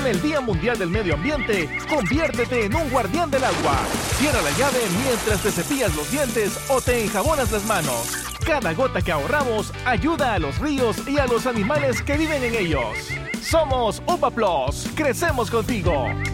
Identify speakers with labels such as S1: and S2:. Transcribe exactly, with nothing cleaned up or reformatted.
S1: En el Día Mundial del Medio Ambiente, conviértete en un guardián del agua. Cierra la llave mientras te cepillas los dientes o te enjabonas las manos. Cada gota que ahorramos ayuda a los ríos y a los animales que viven en ellos. Somos UPA Plus. Crecemos contigo.